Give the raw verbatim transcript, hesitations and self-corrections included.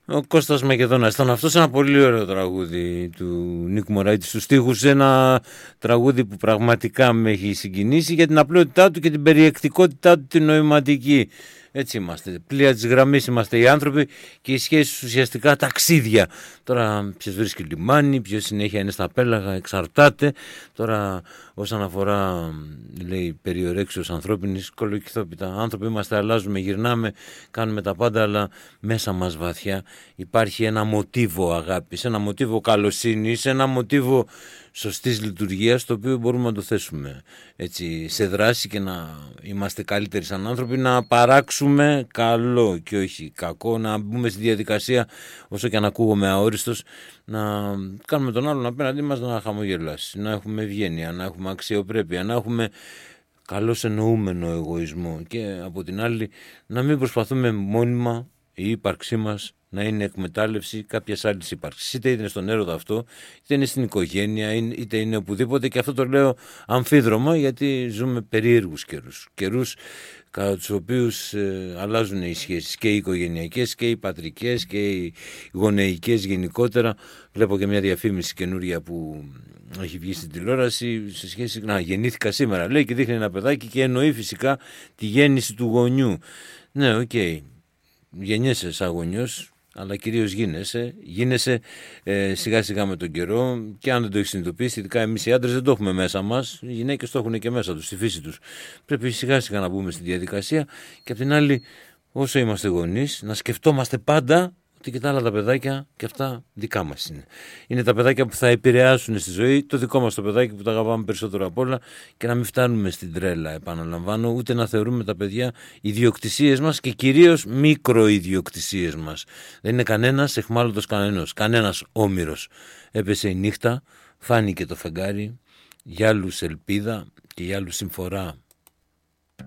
Ο Κώστας Μακεδόνας ήταν αυτός, ένα πολύ ωραίο τραγούδι του Νίκου Μωραήτη στους στίχους, ένα τραγούδι που πραγματικά με έχει συγκινήσει για την απλότητά του και την περιεκτικότητά του την νοηματική. Έτσι είμαστε, πλοία της γραμμής είμαστε οι άνθρωποι και οι σχέσεις ουσιαστικά ταξίδια. Τώρα ποιος βρίσκει λιμάνι, ποιος συνέχεια είναι στα πέλαγα, εξαρτάται. Τώρα όσον αφορά, λέει, περιορέξεως ανθρώπινης, κολοκυθόπιτα. Άνθρωποι είμαστε, αλλάζουμε, γυρνάμε, κάνουμε τα πάντα, αλλά μέσα μας βαθιά υπάρχει ένα μοτίβο αγάπης, ένα μοτίβο καλοσύνης, ένα μοτίβο σωστής λειτουργίας, το οποίο μπορούμε να το θέσουμε έτσι σε δράση και να είμαστε καλύτεροι σαν άνθρωποι, να παράξουμε καλό και όχι κακό, να μπούμε στη διαδικασία, όσο και αν ακούγομαι αόριστος, να κάνουμε τον άλλον απέναντί μας να χαμογελάσει, να έχουμε ευγένεια, να έχουμε αξιοπρέπεια, να έχουμε καλώς εννοούμενο εγωισμό και από την άλλη να μην προσπαθούμε μόνιμα η ύπαρξή μας να είναι εκμετάλλευση κάποιας άλλης ύπαρξης. Είτε είναι στον έρωτα αυτό, είτε είναι στην οικογένεια, είτε είναι οπουδήποτε, και αυτό το λέω αμφίδρομα γιατί ζούμε περίεργους καιρούς. Καιρούς κατά τους οποίους ε, αλλάζουν οι σχέσεις, και οι οικογενειακές και οι πατρικές και οι γονεϊκές γενικότερα. Βλέπω και μια διαφήμιση καινούρια που έχει βγει στην τηλεόραση σε σχέση, να, γεννήθηκα σήμερα, λέει, και δείχνει ένα παιδάκι και εννοεί φυσικά τη γέννηση του γονιού. Ναι, οκ, okay. Γεννιέσαι σαν γονιός, αλλά κυρίως γίνεσαι, γίνεσαι ε, σιγά σιγά με τον καιρό, και αν δεν το έχεις συνειδητοποιήσει, ειδικά εμείς οι άντρες δεν το έχουμε μέσα μας, οι γυναίκες το έχουν και μέσα τους, στη φύση τους. Πρέπει σιγά σιγά να μπούμε στη διαδικασία, και απ' την άλλη, όσο είμαστε γονείς, να σκεφτόμαστε πάντα ότι και τα άλλα τα παιδάκια και αυτά δικά μας είναι. Είναι τα παιδάκια που θα επηρεάσουν στη ζωή, το δικό μας το παιδάκι που τα αγαπάμε περισσότερο απ' όλα, και να μην φτάνουμε στην τρέλα, επαναλαμβάνω, ούτε να θεωρούμε τα παιδιά ιδιοκτησίες μας, και κυρίως μικροϊδιοκτησίες μας. Δεν είναι κανένας εχμάλωτος κανένας, κανένας όμηρος. Έπεσε η νύχτα, φάνηκε το φεγγάρι, για άλλους ελπίδα και για άλλους συμφορά.